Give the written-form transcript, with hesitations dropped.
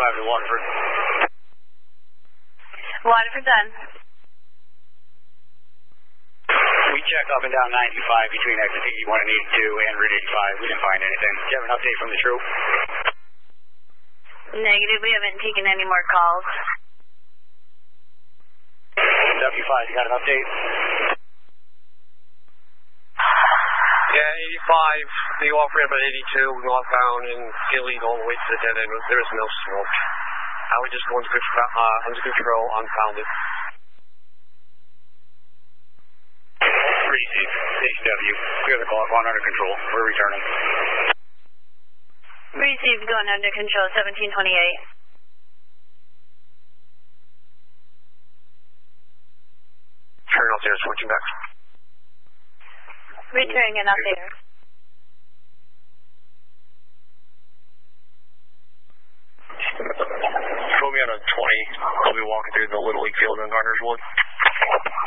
to Waterford. Waterford done. We checked up and down 95 between exit 81 and 82 and Route 85. We didn't find anything. Do you have an update from the troop? Negative. We haven't taken any more calls. W5, you got an update? Yeah, 85, the off ramp at 82, northbound and illegal all the way to the dead end. There is no smoke. I would just go into control, unfounded. 3C, Station W. Clear the clock, one under control. We're returning. Received, going under control, 1728. Turn out there, switching back. Returning an update. Throw me on a 20. I'll be walking through the Little League field in Garnerswood.